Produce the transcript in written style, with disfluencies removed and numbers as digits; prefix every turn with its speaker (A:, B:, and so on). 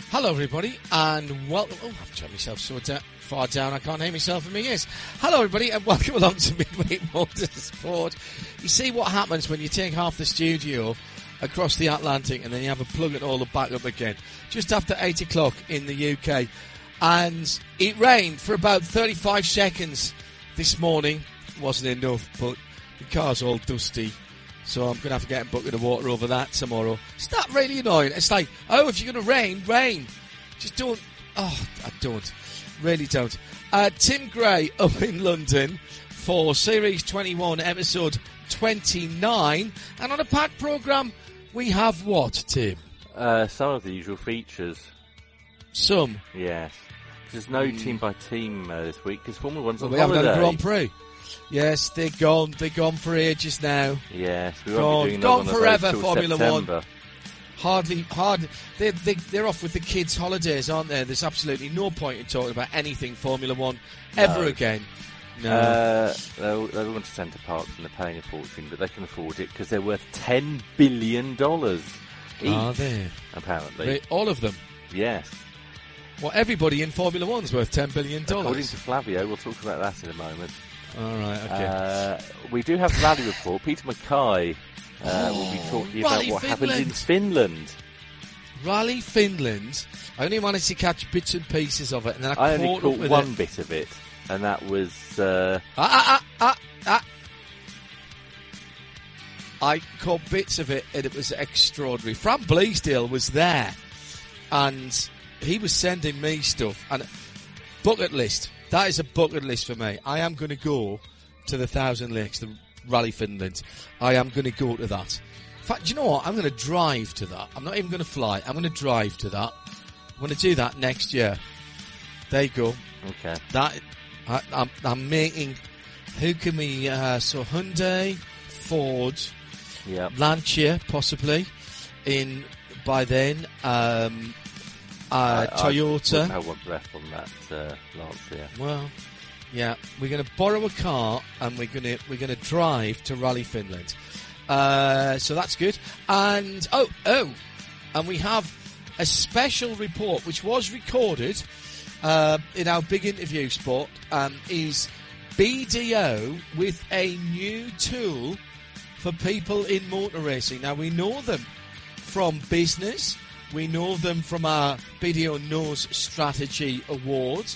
A: Hello, everybody, and welcome. Oh, I've turned myself so far down I can't hear myself in my ears. Hello, everybody, and welcome along to Midweek Motorsport. You see what happens when you take half the studio across the Atlantic and then you have to plug it all back up again. Just after 8 o'clock in the UK. And it rained for about 35 seconds this morning. Wasn't enough, but the car's all dusty. So I'm going to have to get a bucket of water over that tomorrow. It's not really annoying. It's like, oh, if you're going to rain, rain. Just don't. Oh, I don't. Really don't. Tim Gray up in London for Series 21, Episode 29. And on a packed programme, we have what, Tim?
B: Some of the usual features.
A: Some?
B: Yes. There's no team-by-team this week, because Formula 1's on
A: we
B: holiday.
A: haven't had a Grand Prix. Yes, they're gone. They're gone for ages now.
B: Yes, we won't be doing
A: gone
B: another
A: forever,
B: till
A: Formula
B: September.
A: One. Hard. They're off with the kids' holidays, aren't they? There's absolutely no point in talking about anything Formula One ever again. No.
B: They'll want to Centre Parks and they're paying a fortune, but they can afford it because they're worth $10 billion each.
A: Are they?
B: Apparently.
A: All of them?
B: Yes.
A: Well, everybody in Formula One's worth $10 billion.
B: According to Flavio, we'll talk about that in a moment.
A: All right, okay.
B: We do have the rally report. Peter Mackay will be talking about what happened in Finland.
A: Rally Finland. I only managed to catch bits and pieces of it, and then I
B: only caught one bit of it, and that was.
A: I caught bits of it, and it was extraordinary. Fran Bleasdale was there, and he was sending me stuff. And bucket list. That is a bucket list for me. I am going to go to the Thousand Lakes, the Rally Finland. I am going to go to that. In fact, do you know what? I'm going to drive to that. I'm not even going to fly. I'm going to drive to that. I'm going to do that next year. There you go.
B: Okay.
A: That I'm making. Who can we? So Hyundai, Ford, Lancia, possibly. By then. Toyota.
B: I want breath on that Lancia.
A: Well, yeah, we're going to borrow a car and we're going to drive to Rally Finland. So that's good. And and we have a special report which was recorded in our big interview spot. Is BDO with a new tool for people in motor racing. Now we know them from business. We know them from our BDO Knows Strategy Awards.